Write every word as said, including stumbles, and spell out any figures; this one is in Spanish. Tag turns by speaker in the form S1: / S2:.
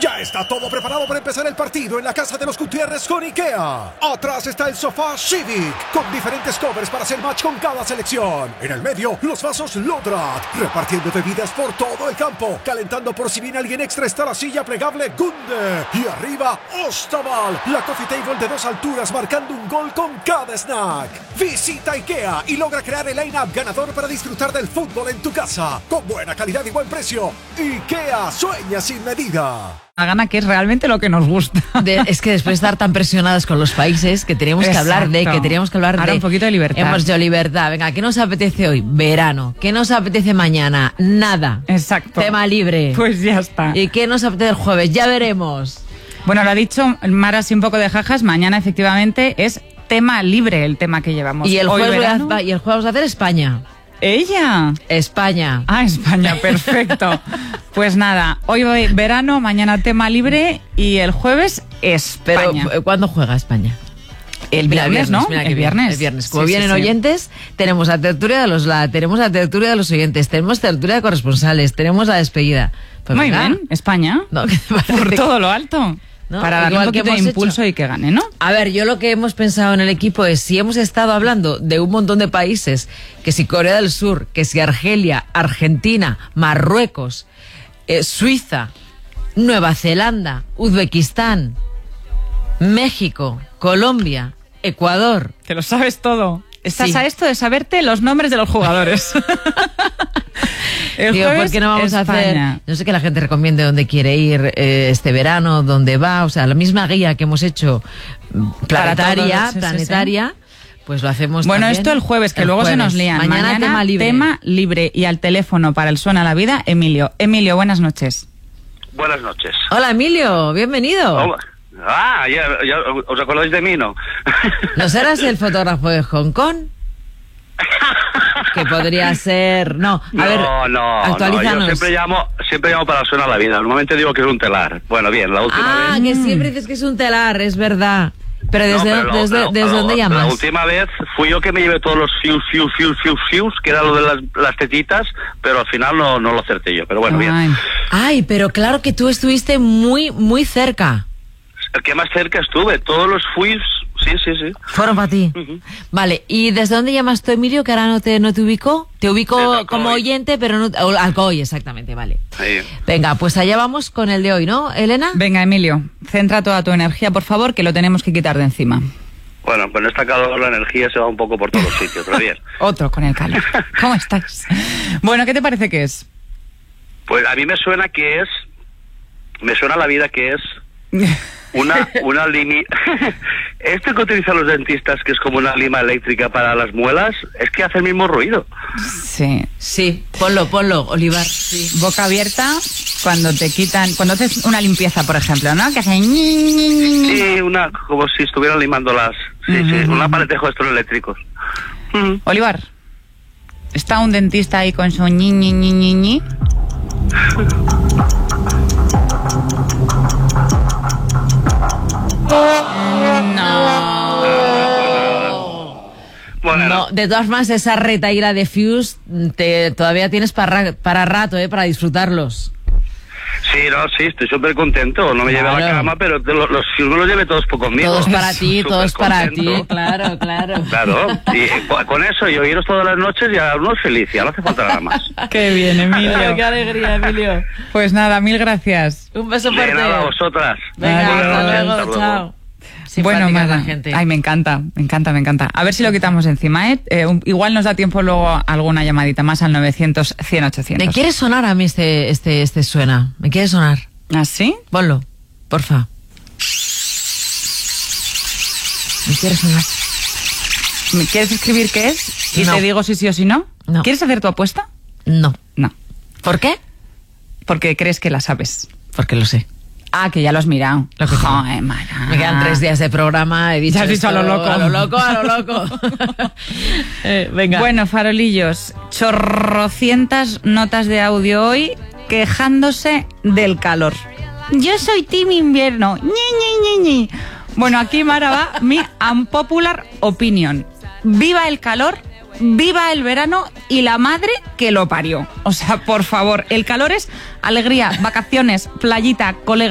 S1: Ya está todo preparado para empezar el partido en la casa de los Gutiérrez con IKEA. Atrás está el sofá Civic, con diferentes covers para hacer match con cada selección. En el medio, los vasos Lodrat, repartiendo bebidas por todo el campo. Calentando por si viene alguien extra está la silla plegable Gunde. Y arriba, Ostaval, la coffee table de dos alturas marcando un gol con cada snack. Visita IKEA y logra crear el line-up ganador para disfrutar del fútbol en tu casa. Con buena calidad y buen precio. IKEA, sueña sin medida.
S2: La gana, que es realmente lo que nos gusta.
S3: De, es que después de estar tan presionadas con los países, que teníamos que hablar de, que teníamos que hablar
S2: Ahora
S3: de...
S2: un poquito de libertad.
S3: Hemos de libertad. Venga, ¿qué nos apetece hoy? Verano. ¿Qué nos apetece mañana? Nada.
S2: Exacto.
S3: Tema libre.
S2: Pues ya está.
S3: ¿Y qué nos apetece el jueves? Ya veremos.
S2: Bueno, lo ha dicho Mara, así un poco de jajas. Mañana, efectivamente, es tema libre el tema que llevamos.
S3: Y el
S2: hoy
S3: jueves,
S2: verano.
S3: voy a, y el jueves vamos a hacer España.
S2: ¿Ella?
S3: España.
S2: Ah, España, perfecto. Pues nada, hoy voy verano, mañana tema libre y el jueves España.
S3: Pero, ¿cuándo juega España?
S2: El viernes,
S3: viernes,
S2: ¿no?
S3: mira
S2: El viernes.
S3: El viernes. Como
S2: Sí,
S3: vienen
S2: sí, sí.
S3: oyentes, tenemos la tertulia de los la, tenemos la tertulia de los oyentes, tenemos tertulia de corresponsales, tenemos la despedida. Pues
S2: Muy
S3: venga.
S2: bien, España.
S3: No, ¿qué te parece?
S2: Por todo lo alto.
S3: ¿No?
S2: Para darle un
S3: Igual que
S2: poquito de
S3: hemos
S2: impulso
S3: hecho.
S2: y que gane, ¿no?
S3: A ver, yo lo que hemos pensado en el equipo es, si hemos estado hablando de un montón de países, que si Corea del Sur, que si Argelia, Argentina, Marruecos, eh, Suiza, Nueva Zelanda, Uzbekistán, México, Colombia, Ecuador.
S2: Te lo sabes todo. Estás
S3: Sí.
S2: a esto de saberte los nombres de los jugadores. El
S3: Digo,
S2: jueves,
S3: ¿por qué no vamos
S2: España.
S3: a hacer? No sé, que la gente recomiende dónde quiere ir eh, este verano, dónde va, o sea, la misma guía que hemos hecho mm, planetaria,
S2: todos, sí, sí,
S3: planetaria, pues lo hacemos
S2: Bueno,
S3: también
S2: esto el jueves, que
S3: el
S2: luego se
S3: jueves.
S2: nos lían.
S3: Mañana, tema libre.
S2: tema libre. Y al teléfono para el Suena la Vida, Emilio. Emilio, buenas noches.
S4: Buenas noches.
S3: Hola, Emilio, bienvenido.
S4: Hola. Ah, ya, ya os acordáis de mí, ¿no?
S3: ¿No serás el fotógrafo de Hong Kong? Que podría ser... No, a
S4: no,
S3: ver,
S4: no,
S3: actualízanos.
S4: no, yo siempre llamo, siempre llamo para Suena la Vida. Normalmente digo que es un telar. Bueno, bien, la última
S3: Ah,
S4: vez...
S3: que siempre dices que es un telar, es verdad. Pero ¿desde,
S4: No, pero lo-
S3: desde,
S4: lo-
S3: desde
S4: lo-
S3: dónde
S4: La
S3: llamas?
S4: última vez fui yo que me llevé todos los fius, fius, fius, fius, fius, que era lo de las, las tetitas, pero al final no, no lo acerté yo. Pero bueno, bien.
S2: Ay.
S3: Ay, pero claro que tú estuviste muy, muy cerca.
S4: El que más cerca estuve, todos los fius, sí, sí, sí.
S3: Fueron para ti.
S4: Ujú.
S3: Vale, ¿y desde dónde llamas tú, Emilio, que ahora no te, no te ubico? Te ubico
S4: Desde Alcoy.
S3: como oyente, pero no... o Alcoy, exactamente, vale.
S4: Ahí.
S3: Venga, pues allá vamos con el de hoy, ¿no, Elena?
S2: Venga, Emilio, centra toda tu energía, por favor, que lo tenemos que quitar de encima.
S4: Bueno, con esta calor la energía se va un poco por todos los sitios, pero bien.
S2: Otro con el calor. ¿Cómo estás? Bueno, ¿qué te parece que es?
S4: Pues a mí me suena que es, me suena la vida que es una una limi este que utilizan los dentistas, que es como una lima eléctrica para las muelas, es que hace el mismo ruido.
S2: Sí.
S3: Sí, ponlo, ponlo, Olivar. Sí.
S2: Boca abierta cuando te quitan, cuando haces una limpieza, por ejemplo, ¿no? Que hace ñi, ñi, ñi, ñi.
S4: Sí, una como si estuvieran limando las, sí, sí, un aparatejo de estos eléctricos. Mm.
S2: Olivar, ¿está un dentista ahí con su ñi, ñi, ñi, ñi, ñi?
S4: Bueno,
S3: No, de todas maneras, esa retaíla de Fuse te, todavía tienes para, para rato, ¿eh? Para disfrutarlos.
S4: sí, no, sí, estoy súper contento. No me llevé a la
S3: Claro.
S4: cama, pero te lo- los fius me los llevé todos por conmigo.
S3: Todos para ti,
S4: Súper
S3: todos para
S4: contento.
S3: ti, claro, claro.
S4: Claro, y eh, co- con eso y oíros todas las noches ya uno es feliz, ya no hace falta nada más.
S2: Qué bien, Emilio.
S3: Qué alegría, Emilio.
S2: Pues nada, mil gracias.
S3: Un beso
S4: De
S3: fuerte.
S4: nada, a vosotras.
S3: Venga,
S2: Adiós.
S3: hasta
S4: Buenas noches,
S3: luego,
S4: hasta luego.
S3: chao.
S2: Bueno,
S3: Simpática
S2: Mara,
S3: la gente.
S2: ay, me encanta, me encanta, me encanta. A ver si lo quitamos encima, ¿eh? Eh, un- igual nos da tiempo luego a alguna llamadita más al novecientos, cien, ochocientos.
S3: Me quiere sonar a mí este, este, este suena. Me quiere sonar.
S2: ¿Ah, sí?
S3: Ponlo, porfa. Me quiere sonar.
S2: ¿Me quieres escribir qué es? Y
S3: No.
S2: te digo si sí o si no.
S3: No.
S2: ¿Quieres hacer tu apuesta?
S3: No.
S2: No,
S3: ¿Por qué?
S2: porque crees que la sabes.
S3: Porque lo sé.
S2: Ah, que ya lo has mirado.
S3: Lo que
S2: Joder, Mara.
S3: Me quedan tres días de programa. He dicho
S2: Ya has dicho
S3: esto,
S2: a lo loco.
S3: A lo loco, a lo loco. Eh, venga.
S2: Bueno, farolillos, chorrocientas notas de audio hoy quejándose del calor. Yo soy team invierno. Ñi, ñi, ñi, ñi. Bueno, aquí Mara va mi unpopular opinion. Viva el calor, viva el verano y la madre que lo parió. O sea, por favor, el calor es alegría, vacaciones, playita, colega.